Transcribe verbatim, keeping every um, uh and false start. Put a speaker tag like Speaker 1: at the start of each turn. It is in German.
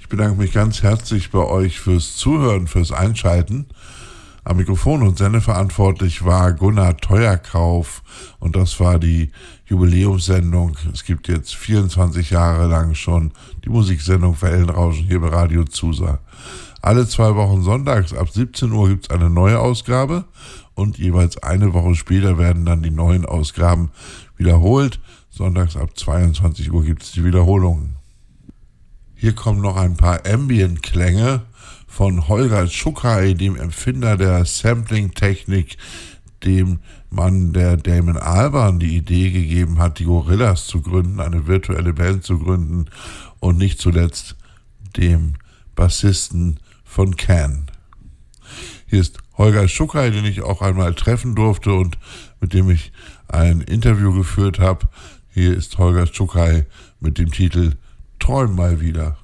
Speaker 1: Ich bedanke mich ganz herzlich bei euch fürs Zuhören, fürs Einschalten. Am Mikrofon und Sendeverantwortlich war Gunnar Teuerkauf und das war die Jubiläumssendung. Es gibt jetzt vierundzwanzig Jahre lang schon die Musiksendung Wellenrauschen hier bei Radio Zusa. Alle zwei Wochen sonntags ab siebzehn Uhr gibt es eine neue Ausgabe und jeweils eine Woche später werden dann die neuen Ausgaben wiederholt. Sonntags ab zweiundzwanzig Uhr gibt es die Wiederholungen. Hier kommen noch ein paar Ambient-Klänge von Holger Czukay, dem Erfinder der Sampling-Technik, dem Mann, der Damon Albarn die Idee gegeben hat, die Gorillaz zu gründen, eine virtuelle Band zu gründen und nicht zuletzt dem Bassisten von Can. Hier ist Holger Czukay, den ich auch einmal treffen durfte und mit dem ich ein Interview geführt habe. Hier ist Holger Czukay mit dem Titel Träum mal wieder.